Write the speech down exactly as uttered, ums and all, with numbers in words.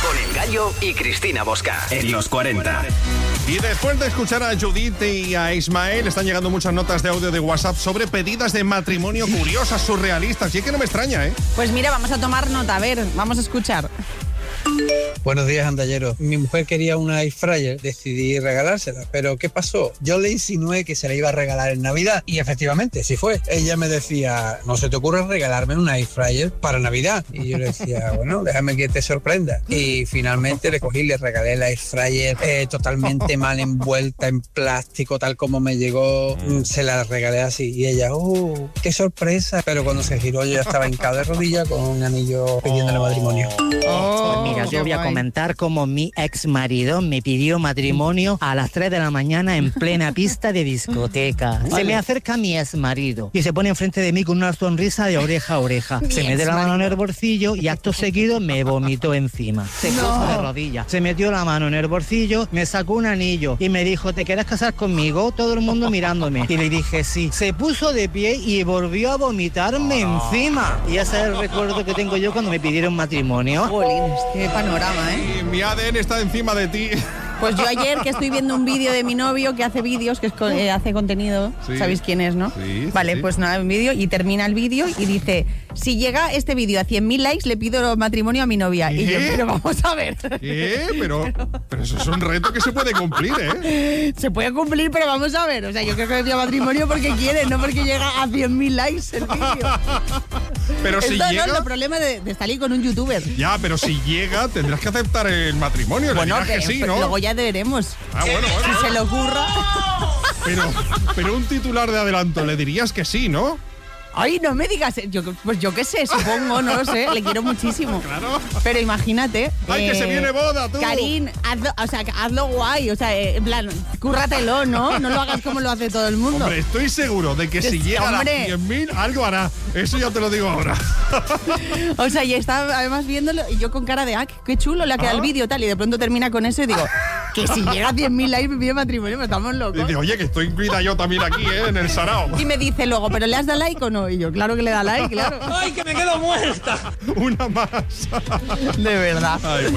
Con El Gallo y Cristina Bosca. En los cuarenta. Y después de escuchar a Judith y a Ismael, están llegando muchas notas de audio de WhatsApp sobre pedidas de matrimonio curiosas, surrealistas. Y es que no me extraña, ¿eh? Pues mira, vamos a tomar nota. A ver, vamos a escuchar. Buenos días, andalleros. Mi mujer quería una air fryer, decidí regalársela, pero ¿qué pasó? Yo le insinué que se la iba a regalar en Navidad y efectivamente, sí fue. Ella me decía, no se te ocurre regalarme una air fryer para Navidad. Y yo le decía, bueno, déjame que te sorprenda. Y finalmente le cogí y le regalé la air fryer eh, totalmente mal envuelta en plástico, tal como me llegó. Se la regalé así y ella, ¡oh, qué sorpresa! Pero cuando se giró yo ya estaba hincado de rodillas con un anillo pidiéndole matrimonio. Oh, mira, yo voy a comentar cómo mi ex marido me pidió matrimonio a las tres de la mañana en plena pista de discoteca. Se me acerca mi ex marido y se pone enfrente de mí con una sonrisa de oreja a oreja. Se mete la mano en el bolsillo y acto seguido me vomitó encima. Se puso de rodillas, se metió la mano en el bolsillo, me sacó un anillo y me dijo, ¿te quieres casar conmigo? Todo el mundo mirándome. Y le dije sí. Se puso de pie y volvió a vomitarme encima. Y ese es el recuerdo que tengo yo cuando me pidieron matrimonio. Jolín, qué panorama, ¿eh? Y mi A D N está encima de ti. Pues yo ayer que estoy viendo un vídeo de mi novio que hace vídeos, que es, eh, hace contenido, Sí. ¿sabéis quién es, no? Sí, vale, sí. pues nada, un vídeo y termina el vídeo y dice, si llega este vídeo a cien mil likes le pido matrimonio a mi novia. ¿Qué? Y yo, pero vamos a ver. ¿Qué? Pero, pero eso es un reto que se puede cumplir, ¿eh? Se puede cumplir, pero vamos a ver. O sea, yo creo que le pido matrimonio porque quiere, no porque llega a cien mil likes el vídeo. Pero si Esto no llega... es el problema de, de salir con un youtuber. Ya, pero si llega, tendrás que aceptar el matrimonio. Bueno, le dirás que sí, pero ¿no? luego ya veremos. Ah, bueno, bueno. Si se le ocurra. Pero, pero un titular de adelanto, le dirías que sí, ¿no? Ay, no me digas. Yo, pues yo qué sé, supongo, no lo sé. Le quiero muchísimo. Claro. Pero imagínate. ¡Ay, que se viene boda, tú! Karin, hazlo, o sea, hazlo guay. O sea, eh, en plan, cúrratelo, ¿no? No lo hagas como lo hace todo el mundo. Hombre, estoy seguro de que si Es- llega a las hombre. cien mil, algo hará. Eso ya te lo digo ahora. O sea, y estaba además viéndolo y yo con cara de, ah, qué chulo le ha quedado Ah. el vídeo tal. Y de pronto termina con eso y digo, que si llega a cien mil likes me pide matrimonio, pues estamos locos. Dice, oye, que estoy incluida yo también aquí, ¿eh? En el sarao. Y me dice luego, ¿pero le has dado like o no? Y yo, claro que le da like, claro. ¡Ay, que me quedo muerta! Una más. De verdad. Ay, bueno.